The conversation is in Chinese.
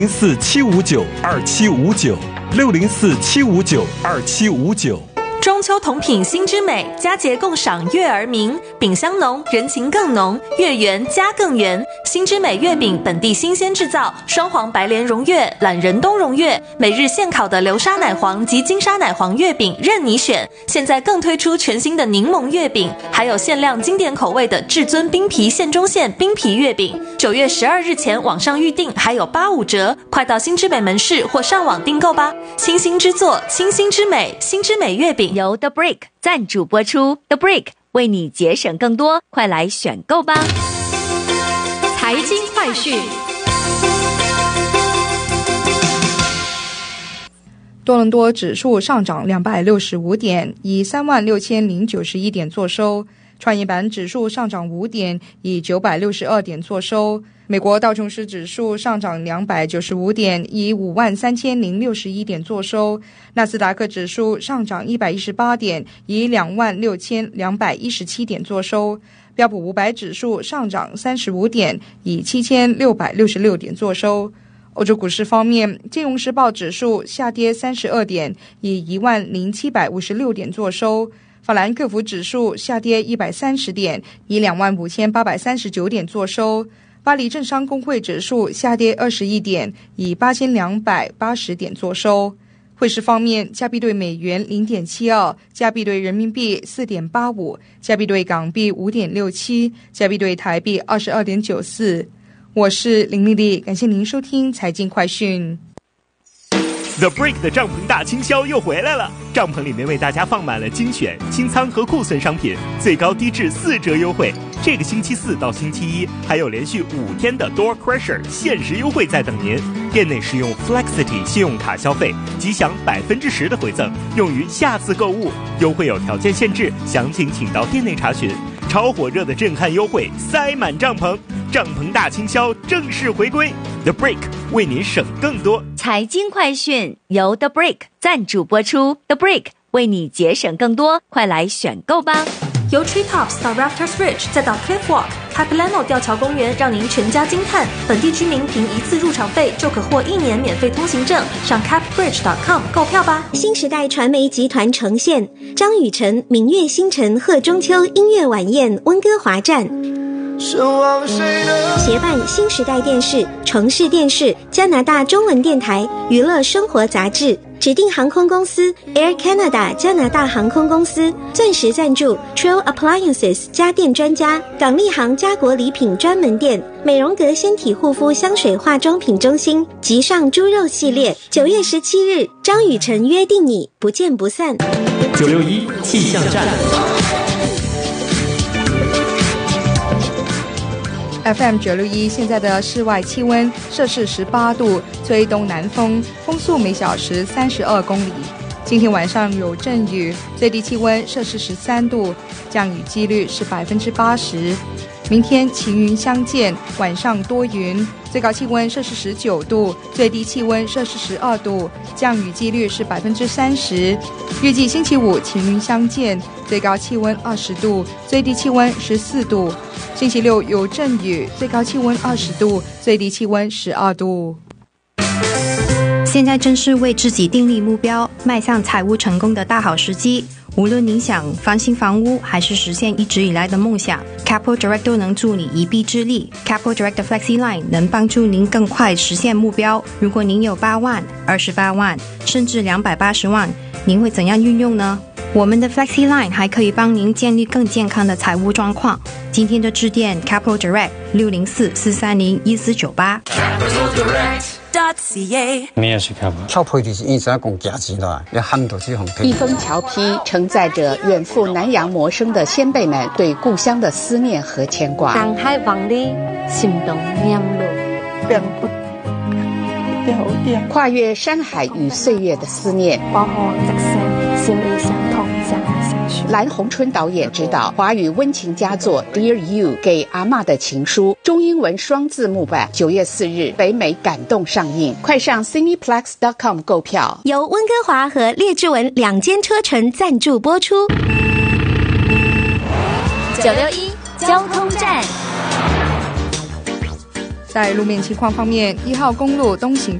604-759-2759，604-759-2759。 中秋同品新之美，佳节共赏月儿明，饼香浓，人情更浓，月圆家更圆。新之美月饼本地新鲜制造，双黄白莲蓉月、懒人冬蓉月，每日现烤的流沙奶黄及金沙奶黄月饼任你选。现在更推出全新的柠檬月饼，还有限量经典口味的至尊冰皮县中县冰皮月饼。9月12日前网上预订还有85折，快到新之美门市或上网订购吧。清新之作，清新之美，新之美月饼由 The Brick 赞助播出 ，The Brick 为你节省更多，快来选购吧！ 财经快讯， 多伦多指数上涨265点，以36,091点作收。创业板指数上涨5点，以962点作收。美国道琼斯指数上涨295点，以53,061点作收。纳斯达克指数上涨118点，以26,217点作收。标普500指数上涨35点，以7,666点作收。欧洲股市方面，金融时报指数下跌32点，以10,756点作收。法兰克福指数下跌130点，以25,839点作收。巴黎政商工会指数下跌21点，以8,280点作收。汇市方面，加币对美元0.72，加币对人民币4.85，加币对港币5.67，加币对台币22.94。我是林丽丽，感谢您收听财经快讯。 The Brick 的帐篷大清销又回来了，帐篷里面为大家放满了精选、清仓和库存商品，最高低至4折优惠。这个星期4到星期1还有连续5天的 Door Crusher 限时优惠在等您。店内使用 Flexity 信用卡消费，即享10%的回赠，用于下次购物。优惠有条件限制，详情请到店内查询。超火热的震撼优惠，塞满帐篷，帐篷大清销正式回归。The Brick 为您省更多。 财经快讯由 The Brick 赞助播出 ，The Brick 为你节省更多，快来选购吧！ 由 Treetops 到 Rafters Bridge 再到 Cliff Walk、Capilano 吊桥公园，让您全家惊叹。本地居民凭1次入场费就可获1年免费通行证，上 capbridge.com 购票吧。 新时代传媒集团呈现张雨晨、明月星辰贺中秋音乐晚宴温哥华站。协办新时代电视、城市电视、加拿大中文电台、娱乐生活杂志，指定航空公司 Air Canada 加拿大航空公司，钻石赞助 Trail Appliances 家电专家，港利行家国礼品专门店，美容阁纤体护肤香水化妆品中心，极上猪肉系列。9月17日，张雨晨约定你，不见不散。 961气象站。 FM 961现在的室外气温摄氏18度，吹东南风，风速每小时32公里。今天晚上有阵雨，最低气温摄氏13度，降雨几率是80%。明天晴云相间，晚上多云，最高气温摄氏19度，最低气温摄氏12度，降雨几率是30%。预计星期五晴云相间，最高气温20度，最低气温14度。星期六有阵雨，最高气温20度，最低气温12度。 现在正是为自己订立目标、迈向财务成功的大好时机。无论您想翻新房屋，还是实现一直以来的梦想， Capital Direct 都能助你一臂之力。Capital Direct 的 Flexi Line 能帮助您更快实现目标。如果您有8万、28万，甚至280万，您会怎样运用呢？我们的 Flexi Line 还可以帮您建立更健康的财务状况。今天就致电 Capital Direct 604-430-1498。 你也是 Capital。跳配就是一直在讲价钱啦，要喊到这种。 一封侨批承载着远赴南洋谋生的先辈们对故乡的思念和牵挂。 上海望你心动念路，变不掉电。 跨越山海与岁月的思念。 包括直升心里相通，相爱相许。 蓝宏春导演执导华语温情佳作《Dear You》给阿嬷的情书，中英文双字幕版，9月4日北美感动上映，快上 Cineplex.com 购票。 由温哥华和列治文2间车城赞助播出。 961交通站。 在路面情况方面，1号公路东行